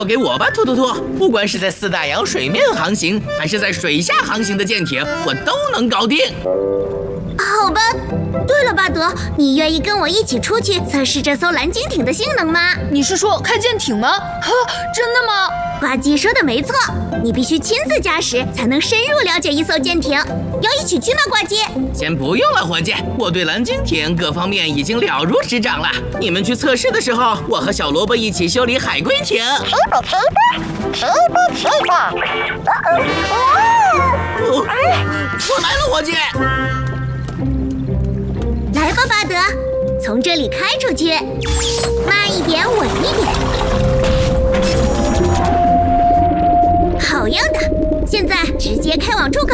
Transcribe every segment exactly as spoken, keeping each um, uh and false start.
给我吧，突突突！不管是在四大洋水面航行，还是在水下航行的舰艇，我都能搞定。 好吧。对了，巴德，你愿意跟我一起出去测试这艘蓝鲸艇的性能吗？ 你是说开舰艇吗？呵，真的吗？ 呱唧说的没错，你必须亲自驾驶才能深入了解一艘舰艇。要一起去吗，呱唧？ 先不用了，伙计，我对蓝鲸艇各方面已经了如指掌了。你们去测试的时候，我和小萝卜一起修理海龟艇。我来了，伙计。 来吧，巴德，从这里开出去，慢一点，稳一点。好样的！现在直接开往出口，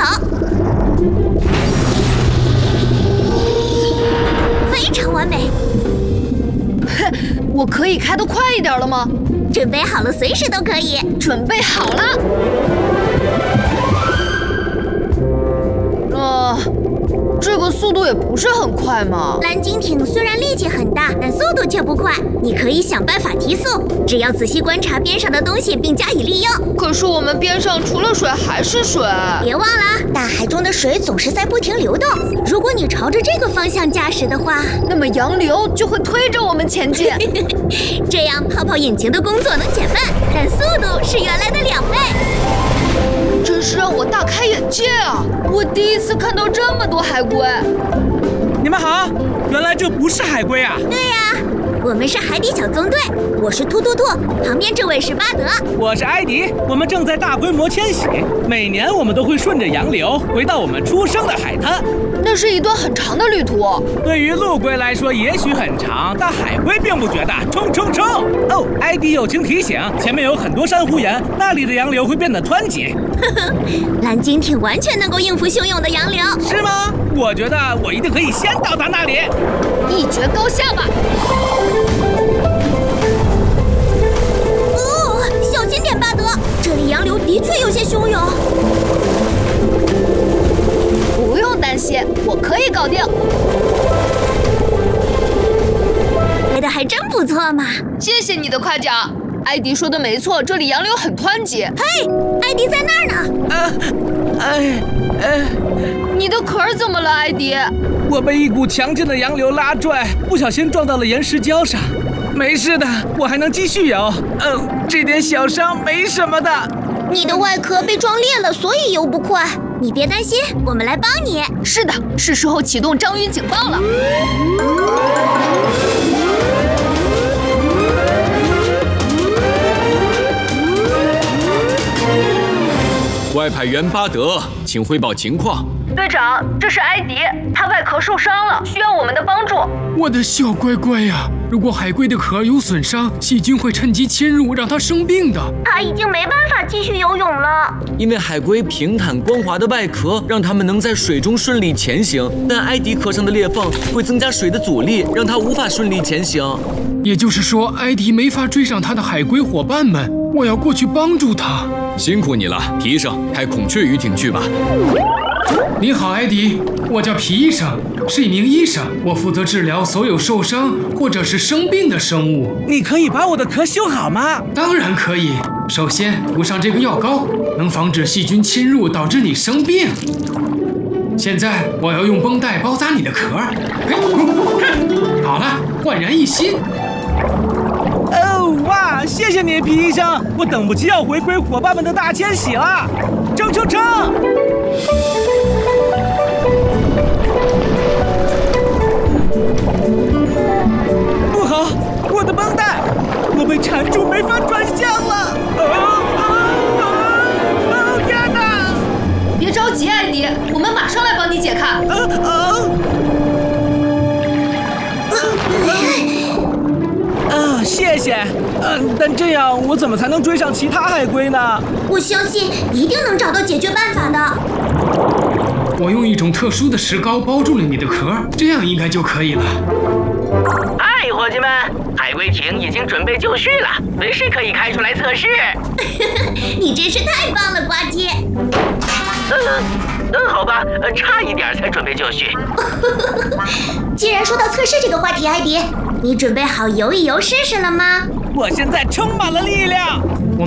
非常完美。 哼，我可以开得快一点了吗？ 准备好了，随时都可以。 准备好了。呃。这个速度也不是很快嘛。 蓝鲸艇虽然力气很大，但速度却不快。你可以想办法提速，只要仔细观察边上的东西并加以利用。 可是我们边上除了水还是水。 别忘了，大海中的水总是在不停流动。如果你朝着这个方向驾驶的话， 那么洋流就会推着我们前进。 这样泡泡引擎的工作能减慢，但速度是原来的两倍。 真是让我大开眼界啊！我第一次看到这么多海龟。 你们好，原来这不是海龟啊！ 对呀、啊，我们是海底小纵队，我是突突兔，旁边这位是巴德， 我是埃迪，我们正在大规模迁徙，每年我们都会顺着洋流回到我们出生的海滩。 那是一段很长的旅途。 对于陆龟来说也许很长，但海龟并不觉得。冲冲冲！哦，埃迪友情提醒，前面有很多珊瑚岩，那里的洋流会变得湍急。 呵呵，蓝鲸艇完全能够应付汹涌的洋流。 是吗？我觉得我一定可以先到达那里。 一决高下吧！ 哦，小心点，巴德，这里洋流的确有些汹涌。 不用担心，我可以搞定。 开的还真不错嘛！ 谢谢你的夸奖。埃迪说的没错，这里洋流很湍急。 嘿，埃迪在那儿呢。 啊，哎，哎， 你的壳怎么了，埃迪？ 我被一股强劲的洋流拉拽，不小心撞到了岩石礁上。没事的，我还能继续游。呃，这点小伤没什么的。 你的外壳被撞裂了，所以游不快。你别担心，我们来帮你。 是的，是时候启动章鱼警报了。 外派员巴德，请汇报情况。 队长，这是埃迪，他外壳受伤了，需要我们的帮助。 我的小乖乖呀！如果海龟的壳有损伤，细菌会趁机侵入，让它生病的。 他已经没办法继续游泳了。 因为海龟平坦光滑的外壳让它们能在水中顺利前行，但埃迪壳上的裂缝会增加水的阻力，让它无法顺利前行。 也就是说，埃迪没法追上他的海龟伙伴们。我要过去帮助他。 辛苦你了，皮医生，开孔雀鱼艇去吧。 你好，埃迪，我叫皮医生，是一名医生，我负责治疗所有受伤或者是生病的生物。 你可以把我的壳修好吗？ 当然可以。首先涂上这个药膏，能防止细菌侵入导致你生病。现在我要用绷带包扎你的壳。好了，焕然一新。 哦哇，谢谢你，皮医生，我等不及要回归伙伴们的大迁徙了。冲冲冲！不好，我的绷带，我被缠住，没法转向了。哦哦哦！天哪！ 别着急，艾迪，我们马上来帮你解开。 呃呃。啊，谢谢。嗯，但这样我怎么才能追上其他海龟呢？ 我相信一定能找到解决办法的。 我用一种特殊的石膏包住了你的壳，这样应该就可以了。 嗨，伙计们，海龟艇已经准备就绪了，随时可以开出来测试。 你真是太棒了，呱唧。 嗯嗯，好吧，差一点才准备就绪。 既然说到测试这个话题，艾迪，你准备好游一游试试了吗？ 我现在充满了力量。